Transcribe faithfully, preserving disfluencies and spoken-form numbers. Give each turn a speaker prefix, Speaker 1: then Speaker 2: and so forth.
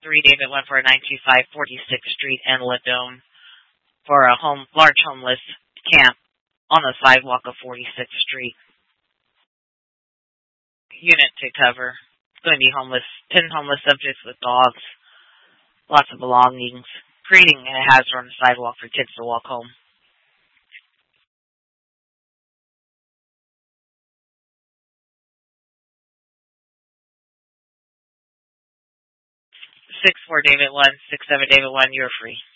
Speaker 1: three David one for a nine two five forty-sixth Street and Ladome for a home large homeless camp on the sidewalk of forty-sixth Street. Unit to cover. It's going to be homeless, ten homeless subjects with dogs, lots of belongings, creating a hazard on the sidewalk for kids to walk home. six four David one, six seven David one, you're free.